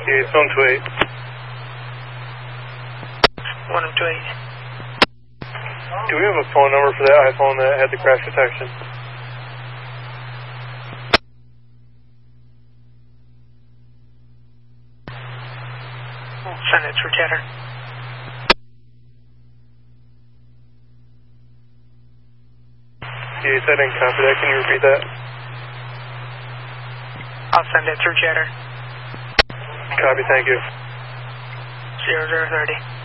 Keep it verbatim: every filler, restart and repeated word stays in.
Yeah, it's one two eight. one two eight. Do we have a phone number for that iPhone that had the crash detection? Send it through chatter. Yeah, I didn't copy that. Can you repeat that? I'll send it through chatter. Copy, thank you. zero zero thirty.